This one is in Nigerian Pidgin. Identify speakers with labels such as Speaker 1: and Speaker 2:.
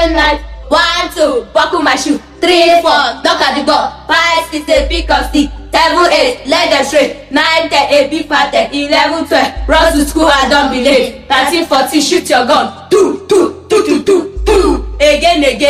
Speaker 1: same night. 1, 2, buckle my shoe. 3, 4, knock at the door. 5, 6, 7, pick up stick. 7, 8, let them straight. 9, 10, a big pattern. 11, 12, run to school and don't be late. 13, 14, shoot your gun. 2, 2, 2, 2, 2, 2. Again, again.